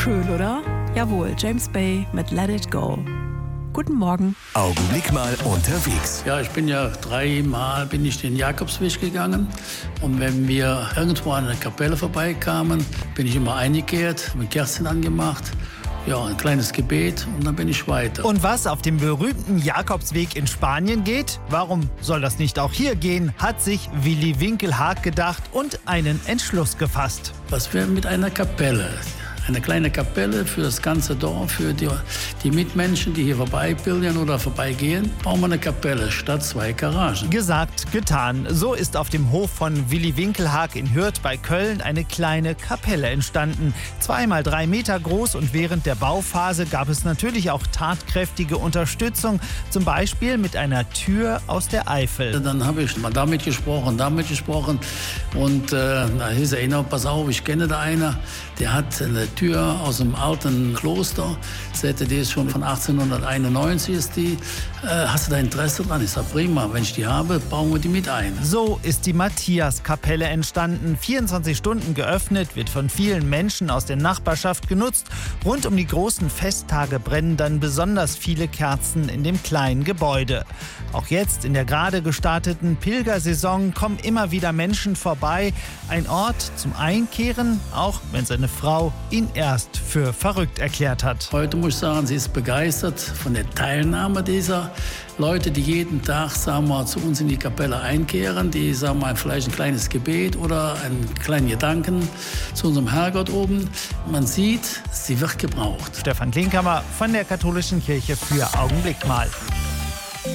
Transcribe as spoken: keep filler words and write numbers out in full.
Schön, oder? Jawohl, James Bay mit Let It Go. Guten Morgen. Augenblick mal unterwegs. Ja, ich bin ja dreimal bin ich den Jakobsweg gegangen. Und wenn wir irgendwo an einer Kapelle vorbeikamen, bin ich immer eingekehrt, mit Kerzen angemacht. Ja, ein kleines Gebet und dann bin ich weiter. Und was auf dem berühmten Jakobsweg in Spanien geht, warum soll das nicht auch hier gehen, hat sich Willi Winkelhaag gedacht und einen Entschluss gefasst. Was wäre mit einer Kapelle? Eine kleine Kapelle für das ganze Dorf, für die, die Mitmenschen, die hier vorbeipilgern oder vorbeigehen. Bauen wir eine Kapelle statt zwei Garagen. Gesagt, getan. So ist auf dem Hof von Willi Winkelhaag in Hürth bei Köln eine kleine Kapelle entstanden. Zwei mal drei Meter groß, und während der Bauphase gab es natürlich auch tatkräftige Unterstützung. Zum Beispiel mit einer Tür aus der Eifel. Dann habe ich mal damit gesprochen, damit gesprochen. Und äh, da hieß er, genau, pass auf, ich kenne da einer, der hat eine Tür aus dem alten Kloster. Sagte, die ist schon von achtzehnhunderteinundneunzig ist die. Äh, hast du da Interesse dran? Ich sage, prima, wenn ich die habe, bauen wir die mit ein. So ist die Matthias-Kapelle entstanden. vierundzwanzig Stunden geöffnet, wird von vielen Menschen aus der Nachbarschaft genutzt. Rund um die großen Festtage brennen dann besonders viele Kerzen in dem kleinen Gebäude. Auch jetzt in der gerade gestarteten Pilgersaison kommen immer wieder Menschen vorbei. Ein Ort zum Einkehren, auch wenn seine Frau ihn erst für verrückt erklärt hat. Heute muss ich sagen, sie ist begeistert von der Teilnahme dieser Leute, die jeden Tag, sagen wir, zu uns in die Kapelle einkehren, die, sagen wir, vielleicht ein kleines Gebet oder einen kleinen Gedanken zu unserem Herrgott oben. Man sieht, sie wird gebraucht. Stefan Klinkhammer von der Katholischen Kirche für Augenblick mal.